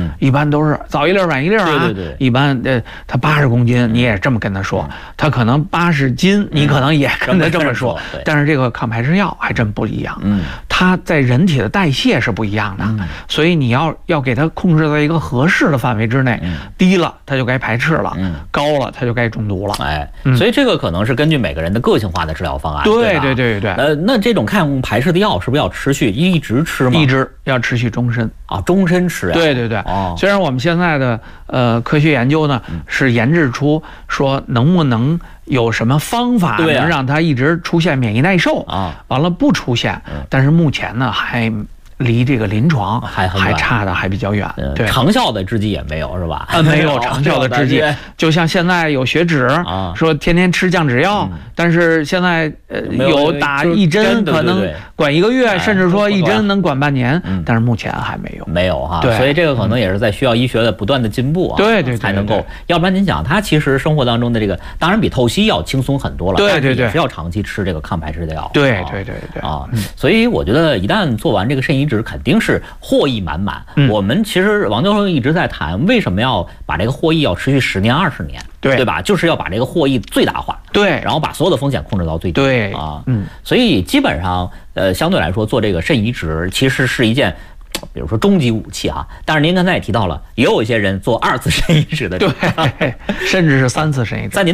一般都是早一粒晚一粒啊。 对， 一般他80公斤，你也这么跟他说，他可能80斤，你可能也跟他这么说。但是这个抗排斥药还真不一样，它在人体的代谢是不一样的，所以你要给它控制在一个合适的范围之内，低了它就该排斥了，高了它就该中毒了。 所以这个可能是根据每个人的个性化的治疗方案。 对。 那这种抗排斥的药是不是要持续一直吃吗？ 一直要持续终身啊，终身吃呀。 对。虽然我们现在的科学研究呢是研制出说能不能有什么方法能让它一直出现免疫耐受啊，完了不出现，但是目前呢还离这个临床还差的还比较远，对， 长效的制剂也没有是吧？ 没有长效的制剂，就像现在有血脂说天天吃降脂药，但是现在有打一针可能管1个月，甚至说一针能管半年，但是目前还没有哈。所以这个可能也是在需要医学的不断的进步啊， 对， 才能够，要不然您讲它其实生活当中的这个，当然比透析要轻松很多了， 对， 也是要长期吃这个抗排斥的药， 对啊，所以我觉得一旦做完这个肾移植，肯定是获益满满。我们其实王教授一直在谈，为什么要把这个获益要持续10年20年，对吧？就是要把这个获益最大化， 对， 然后把所有的风险控制到最低， 对啊，所以基本上相对来说做这个肾移植其实是一件，比如说终极武器啊。但是您刚才也提到了，也有一些人做2次肾移植的， 对，甚至是3次肾移植。